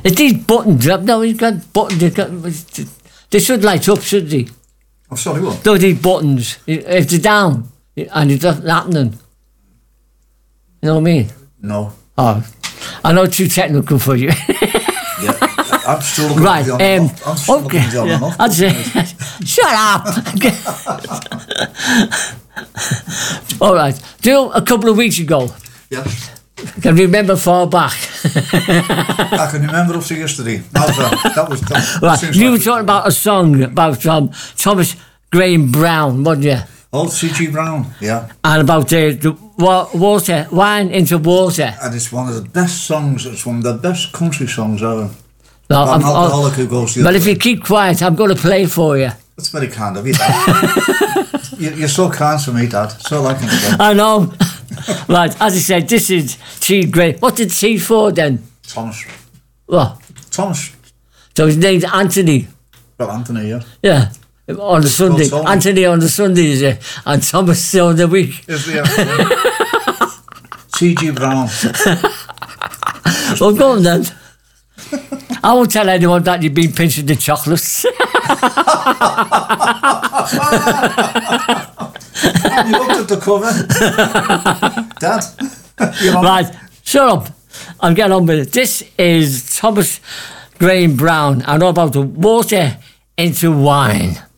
It's these buttons. No, he's got buttons. They should light up, shouldn't they? I'm sorry, what? No, these buttons. If they're down and it's not happening. You know what I mean? No. Oh, I know it's too technical for you. Yeah, I'm still looking Right, at the I'm still looking at the on and off. I'd say, shut up. All right. Do you know, a couple of weeks ago, Yeah. can you remember far back? I can remember up to yesterday. That was Right, you were talking about a song about Thomas Graham Brown, wasn't you? Old C.G. Brown, yeah. And about the water, wine into water. And it's one of the best songs, it's one of the best country songs ever. No, I'm an alcoholic who goes to the But other if you way. keep quiet, I'm going to play for you. That's very kind of you, Dad. You're so kind to me, Dad. So like it. I know. Right, as I said, this is T. Gray. What did T for then? Thomas. What? Thomas. So his name's Anthony. Well, Anthony, yeah. Yeah. On the Sunday. Tony. Anthony on the Sunday, is it? And Thomas on the week. Is the C.G. Brown. Well, go on then. I won't tell anyone that you've been pinching the chocolates. You looked at the cover. Dad. You know, Right, shut up. I'll get on with it. This is Thomas Graham Brown. I know about the water into wine.